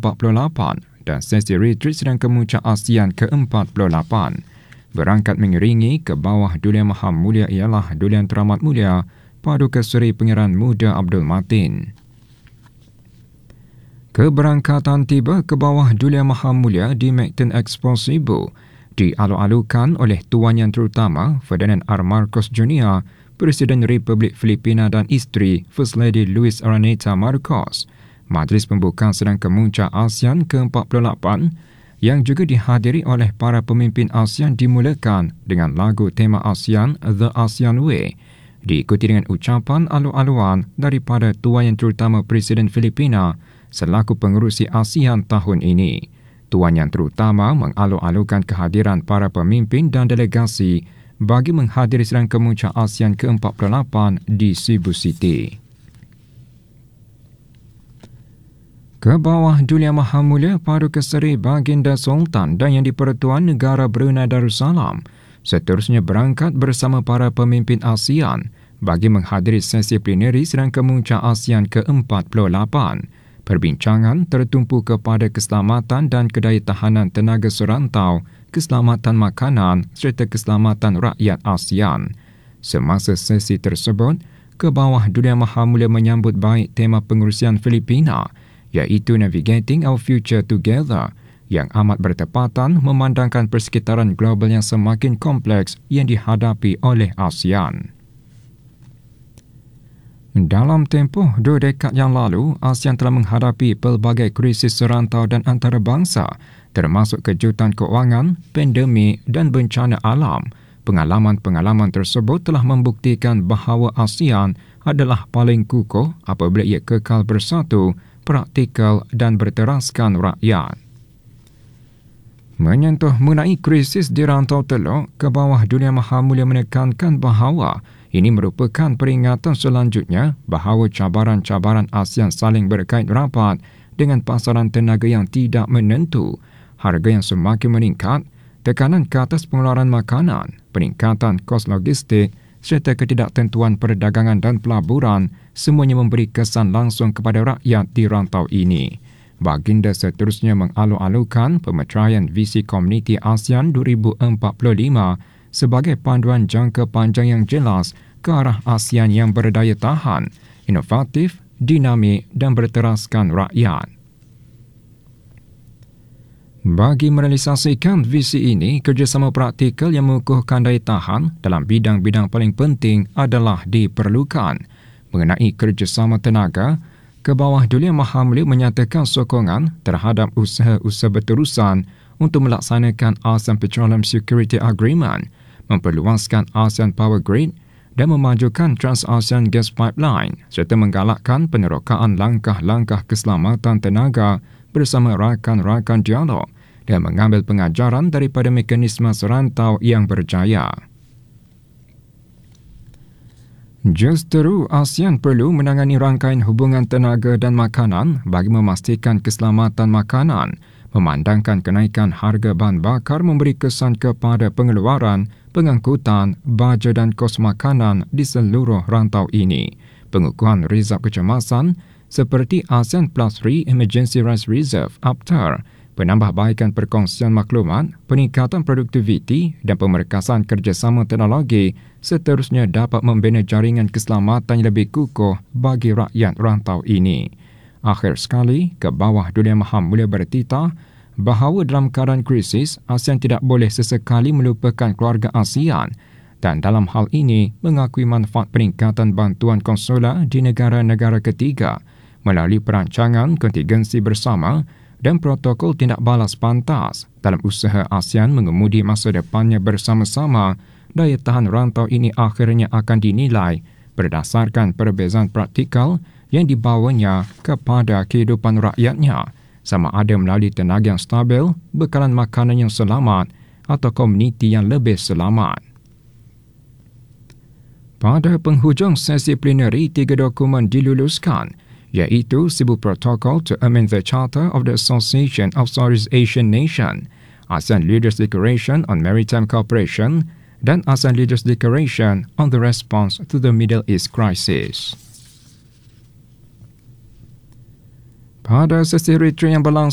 ke-48 dan sesi retreat Sedang Kemuncak ASEAN ke-48. Berangkat mengiringi ke bawah Duli Yang Maha Mulia ialah Duli Yang Teramat Mulia Paduka Seri Pangeran Muda Abdul Matin. Keberangkatan tiba ke bawah Duli Yang Maha Mulia di Mactan Exposible dialu-alukan oleh Tuan Yang Terutama Ferdinand R. Marcos Jr., Presiden Republik Filipina dan isteri First Lady Luis Araneta Marcos. Majlis pembukaan Sedang Kemuncak ASEAN ke-48 yang juga dihadiri oleh para pemimpin ASEAN dimulakan dengan lagu tema ASEAN The ASEAN Way, diikuti dengan ucapan alu-aluan daripada Tuan Yang Terutama Presiden Filipina selaku pengerusi ASEAN tahun ini. Tuan Yang Terutama mengalu-alukan kehadiran para pemimpin dan delegasi bagi menghadiri Sedang Kemuncak ASEAN ke-48 di Cebu City. Ke bawah Duli Yang Maha Mulia Paduka Seri Baginda Sultan dan Yang di-Pertuan Negara Brunei Darussalam seterusnya berangkat bersama para pemimpin ASEAN bagi menghadiri sesi plenary Sedang Kemuncak ASEAN ke-48. Perbincangan tertumpu kepada keselamatan dan kedayatahanan tenaga serantau, keselamatan makanan serta keselamatan rakyat ASEAN. Semasa sesi tersebut, ke bawah Duli Yang Maha Mulia menyambut baik tema pengurusian Filipina iaitu Navigating Our Future Together yang amat bertepatan memandangkan persekitaran global yang semakin kompleks yang dihadapi oleh ASEAN. Dalam tempoh 2 dekad yang lalu, ASEAN telah menghadapi pelbagai krisis serantau dan antarabangsa termasuk kejutan kewangan, pandemik dan bencana alam. Pengalaman-pengalaman tersebut telah membuktikan bahawa ASEAN adalah paling kukuh apabila ia kekal bersatu, praktikal dan berteraskan rakyat. Menyentuh mengenai krisis di Rantau Teluk, ke bawah Duli Yang Maha Mulia menekankan bahawa ini merupakan peringatan selanjutnya bahawa cabaran-cabaran ASEAN saling berkait rapat dengan pasaran tenaga yang tidak menentu, harga yang semakin meningkat, tekanan ke atas pengeluaran makanan, peningkatan kos logistik serta ketidaktentuan perdagangan dan pelaburan semuanya memberi kesan langsung kepada rakyat di rantau ini. Baginda seterusnya mengalu-alukan pemeteraian visi Komuniti ASEAN 2045 sebagai panduan jangka panjang yang jelas ke arah ASEAN yang berdaya tahan, inovatif, dinamik dan berteraskan rakyat. Bagi merealisasikan visi ini, kerjasama praktikal yang mengukuhkan daya tahan dalam bidang-bidang paling penting adalah diperlukan. Mengenai kerjasama tenaga, ke bawah Duli Yang Maha Mulia menyatakan sokongan terhadap usaha-usaha berterusan untuk melaksanakan ASEAN Petroleum Security Agreement, memperluaskan ASEAN Power Grid dan memajukan Trans-ASEAN Gas Pipeline serta menggalakkan penerokaan langkah-langkah keselamatan tenaga bersama rakan-rakan dialog dan mengambil pengajaran daripada mekanisme serantau yang berjaya. Justeru ASEAN perlu menangani rangkaian hubungan tenaga dan makanan bagi memastikan keselamatan makanan, memandangkan kenaikan harga bahan bakar memberi kesan kepada pengeluaran, pengangkutan, baja dan kos makanan di seluruh rantau ini. Pengukuhan rizab kecemasan seperti ASEAN Plus Emergency Rice Reserve (APTER), penambahbaikan perkongsian maklumat, peningkatan produktiviti dan pemerkasan kerjasama teknologi seterusnya dapat membina jaringan keselamatan yang lebih kukuh bagi rakyat rantau ini. Akhir sekali, ke bawah Duli Yang Maha Mulia bertitah bahawa dalam keadaan krisis, ASEAN tidak boleh sesekali melupakan keluarga ASEAN dan dalam hal ini mengakui manfaat peningkatan bantuan konsular di negara-negara ketiga melalui perancangan kontingensi bersama dan protokol tindak balas pantas dalam usaha ASEAN mengemudi masa depannya bersama-sama. Daya tahan rantau ini akhirnya akan dinilai berdasarkan perbezaan praktikal yang dibawanya kepada kehidupan rakyatnya, sama ada melalui tenaga yang stabil, bekalan makanan yang selamat atau komuniti yang lebih selamat. Pada penghujung sesi plenary, 3 dokumen diluluskan, iaitu Cebu Protocol to amend the Charter of the Association of Southeast Asian Nations, ASEAN Leaders Declaration on Maritime Cooperation, dan ASEAN Leaders Declaration on the Response to the Middle East Crisis. Pada sesi retreat yang berlangsung